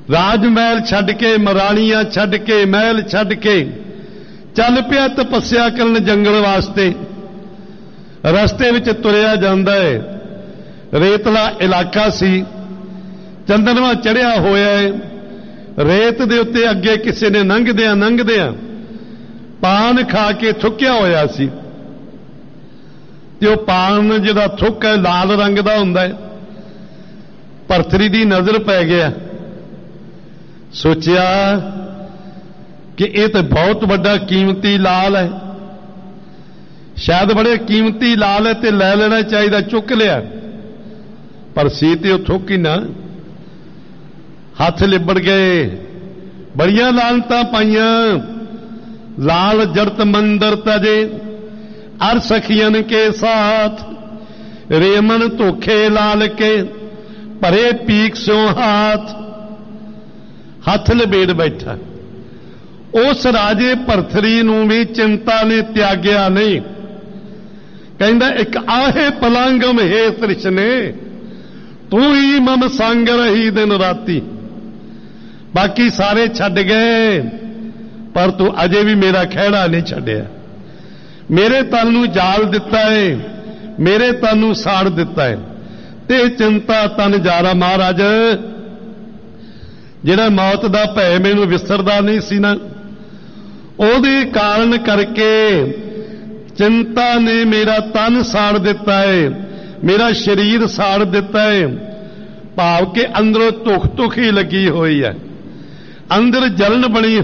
राज महल छड्ड के, मराणियां छड्ड के, महल छड्ड के चल पिया तपस्या करन जंगल वास्ते। रस्ते विच तुरिया जांदा है, रेतला इलाका सी, चंद्रमा चढ़िया होया है, रेत दे उत्ते अगे किसी ने लंघदियां पान खा के थुक्या होया सी। ते ओह पान जिहड़ा थुक है लाल रंग दा हुंदा है। भरतरी दी नज़र पै गया, सोचिया कि यह तो बहुत बड़ा कीमती लाल है, शायद बड़े कीमती लाल है तो लै लेना चाहिए, चुक लिया। पर सी तो थुक ही ना, हाथ लिबड़ गए, बड़ियां लानतां पाइयां। लाल जड़त मंदर तजे अर सखियन के साथ, रेमन धोखे लाल के भरे पीक स्यों हाथ। हथ लपेट बैठा। उस राजे भरथरी नूं भी चिंता ने त्याग्या नहीं। कहंदा एक आहे पलांगम हे तृष्णे, तू ही मम संग रही दिन राती। बाकी सारे छड्ड गए, पर तू अजे भी मेरा खैड़ा नहीं छड्डिया। मेरे तन नूं जाल दिता है, मेरे तन नूं साड़ दिता है, ते चिंता तन जारा। महाराज जिहड़ा मौत दा भय मैनूं विसरदा नहीं सी ना, ਉਹਦੇ कारण करके चिंता ने मेरा तन साड़ दिता है, मेरा शरीर साड़ दिता है। भाव के अंदरों धुख ही लगी हुई है, अंदर जलन बनी